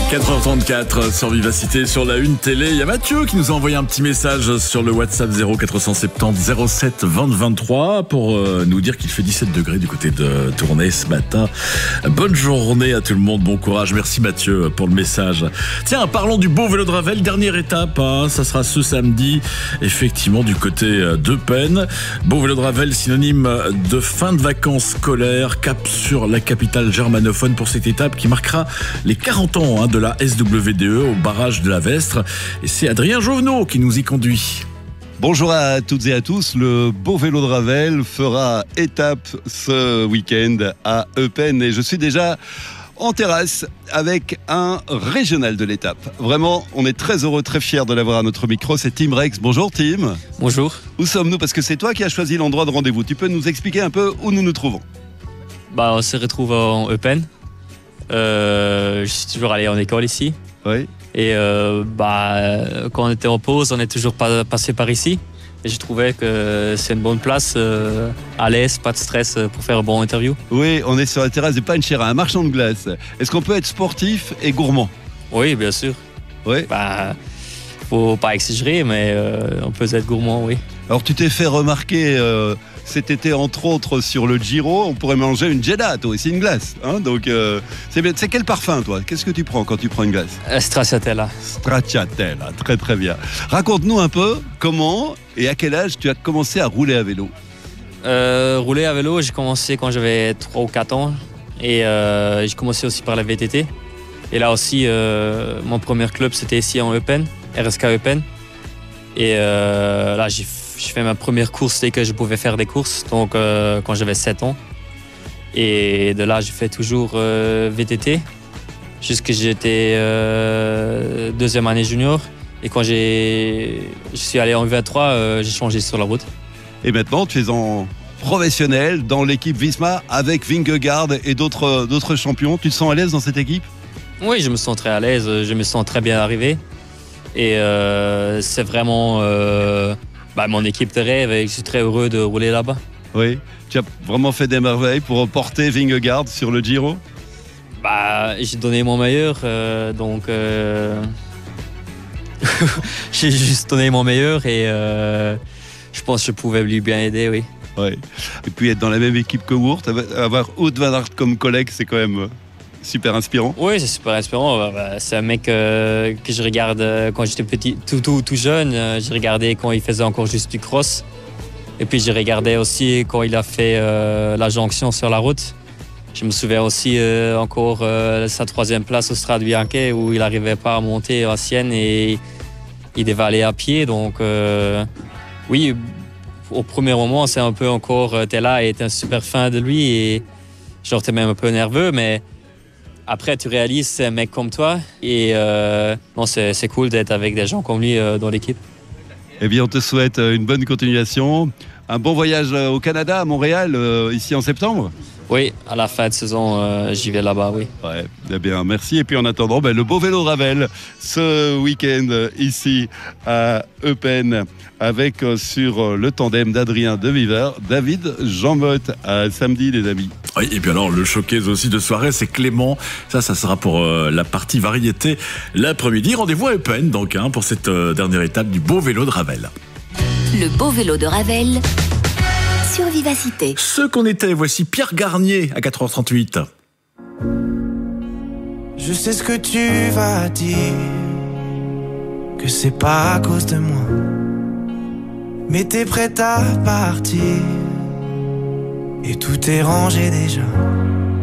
4h34 sur Vivacité, sur la Une Télé. Il y a Mathieu qui nous a envoyé un petit message sur le WhatsApp 0470 07 20 23 pour nous dire qu'il fait 17 degrés du côté de Tournai ce matin. Bonne journée à tout le monde, bon courage. Merci Mathieu pour le message. Tiens, parlons du beau vélo de Ravel, dernière étape, ça sera ce samedi, effectivement du côté d'Eupen. Beau vélo de Ravel, synonyme de fin de vacances scolaires, cap sur la capitale germanophone pour cette étape qui marquera les 40 ans de la SWDE au barrage de la Vestre. Et c'est Adrien Jovenot qui nous y conduit. Bonjour à toutes et à tous. Le beau vélo de Ravel fera étape ce week-end à Eupen et je suis déjà en terrasse avec un régional de l'étape. Vraiment, on est très heureux, très fiers de l'avoir à notre micro. C'est Tim Rex. Bonjour Tim. Bonjour. Où sommes-nous? Parce que c'est toi qui as choisi l'endroit de rendez-vous. Tu peux nous expliquer un peu où nous nous trouvons? On se retrouve en Eupen. Je suis toujours allé en école ici. Oui. Et quand on était en pause, on est toujours passé par ici. Et je trouvais que c'est une bonne place, à l'aise, pas de stress pour faire un bon interview. Oui, on est sur la terrasse de Panchera, un marchand de glace. Est-ce qu'on peut être sportif et gourmand? Oui, bien sûr. Oui. Faut pas exagérer, mais on peut être gourmand, oui. Alors tu t'es fait remarquer cet été entre autres sur le Giro, on pourrait manger une gelato et c'est une glace. Donc c'est bien. C'est quel parfum toi? Qu'est-ce que tu prends quand tu prends une glace? Stracciatella. Stracciatella, très très bien. Raconte-nous un peu comment et à quel âge tu as commencé à rouler à vélo? Rouler à vélo, j'ai commencé quand j'avais 3 ou 4 ans. Et j'ai commencé aussi par la VTT. Et là aussi, mon premier club c'était ici en Eupen, RSK Eupen. Et là j'ai fait ma première course dès que je pouvais faire des courses, donc quand j'avais 7 ans. Et de là, j'ai fait toujours VTT jusqu'à j'étais deuxième année junior. Et quand je suis allé en V3, j'ai changé sur la route. Et maintenant, tu es en professionnel dans l'équipe Visma avec Vingegaard et d'autres champions. Tu te sens à l'aise dans cette équipe? Oui, je me sens très à l'aise, je me sens très bien arrivé. Et c'est vraiment mon équipe de rêve et je suis très heureux de rouler là-bas. Oui, tu as vraiment fait des merveilles pour porter Vingegaard sur le Giro? J'ai donné mon meilleur, donc j'ai juste donné mon meilleur et je pense que je pouvais lui bien aider, oui. Ouais. Et puis être dans la même équipe que Wout, avoir Wout van Aert comme collègue, c'est quand même super inspirant. Oui, c'est super inspirant. C'est un mec que je regarde quand j'étais petit, tout jeune. J'ai regardé quand il faisait encore juste du cross. Et puis j'ai regardé aussi quand il a fait la jonction sur la route. Je me souviens aussi encore sa 3e place au Strade Bianche où il n'arrivait pas à monter à Sienne et il devait aller à pied. Donc oui, au premier moment, c'est un peu encore, t'es là et t'es un super fan de lui et genre t'es même un peu nerveux, mais après, tu réalises c'est un mec comme toi et c'est cool d'être avec des gens comme lui dans l'équipe. Eh bien, on te souhaite une bonne continuation, un bon voyage au Canada, à Montréal, ici en septembre. Oui, à la fin de saison, j'y vais là-bas, oui. Ouais, eh bien, merci. Et puis en attendant, le beau vélo de Ravel ce week-end ici à Eupen avec sur le tandem d'Adrien Deviver, David Jean-Motte. À samedi, les amis. Oui, et puis alors, le showcase aussi de soirée, c'est Clément. Ça sera pour la partie variété l'après-midi. Rendez-vous à Eupen, donc, pour cette dernière étape du beau vélo de Ravel. Le beau vélo de Ravel sur Vivacité. Ce qu'on était, voici Pierre Garnier à 4h38. Je sais ce que tu vas dire, que c'est pas à cause de moi, mais t'es prête à partir et tout est rangé déjà.